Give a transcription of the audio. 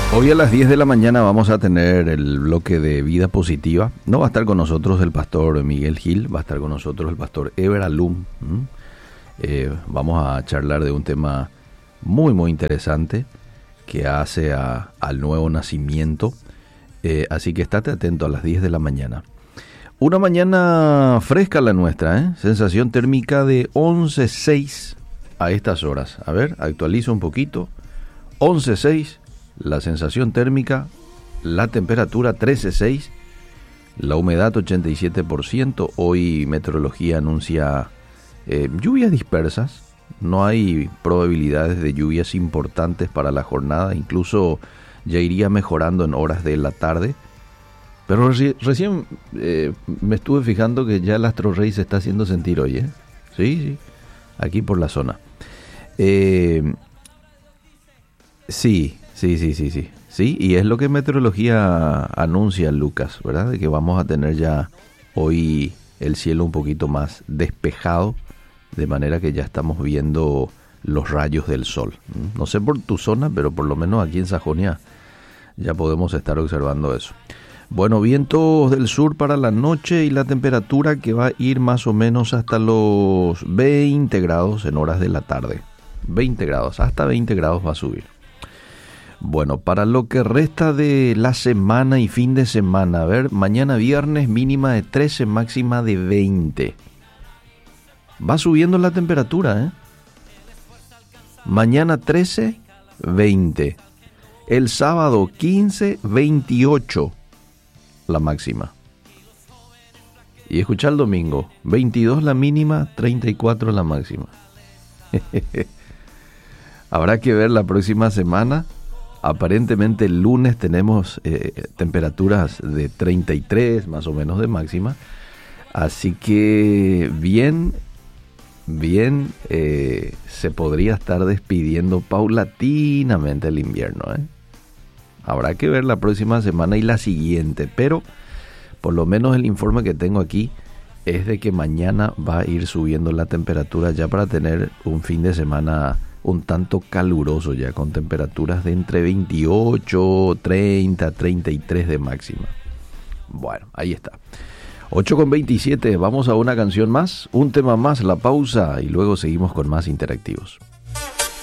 Hoy a las 10 de la mañana vamos a tener el bloque de Vida Positiva. No va a estar con nosotros el pastor Miguel Gil, va a estar con nosotros el pastor Eber Alum. Vamos a charlar de un tema muy muy interesante que hace al nuevo nacimiento. Así que estate atento a las 10 de la mañana. Una mañana fresca la nuestra, sensación térmica de 11.6 a estas horas. A ver, actualizo un poquito. 11.6. La sensación térmica, la temperatura 13.6, la humedad 87%. Hoy meteorología anuncia lluvias dispersas. No hay probabilidades de lluvias importantes para la jornada. Incluso ya iría mejorando en horas de la tarde. Pero recién me estuve fijando que ya el Astro Rey se está haciendo sentir hoy. Sí, aquí por la zona. Sí, y es lo que meteorología anuncia, Lucas, ¿verdad? De que vamos a tener ya hoy el cielo un poquito más despejado, de manera que ya estamos viendo los rayos del sol. No sé por tu zona, pero por lo menos aquí en Sajonia ya podemos estar observando eso. Bueno, vientos del sur para la noche y la temperatura que va a ir más o menos hasta los 20 grados en horas de la tarde. 20 grados, hasta 20 grados va a subir. Bueno, para lo que resta de la semana y fin de semana, a ver, mañana viernes mínima de 13, máxima de 20. Va subiendo la temperatura, Mañana 13, 20. El sábado 15, 28 la máxima. Y escucha el domingo, 22 la mínima, 34 la máxima. Habrá que ver la próxima semana. Aparentemente el lunes tenemos temperaturas de 33 más o menos de máxima. Así que bien se podría estar despidiendo paulatinamente el invierno. Habrá que ver la próxima semana y la siguiente. Pero por lo menos el informe que tengo aquí es de que mañana va a ir subiendo la temperatura ya para tener un fin de semana un tanto caluroso ya, con temperaturas de entre 28, 30, 33 de máxima. Bueno, ahí está. 8:27, vamos a una canción más, un tema más, la pausa y luego seguimos con más interactivos.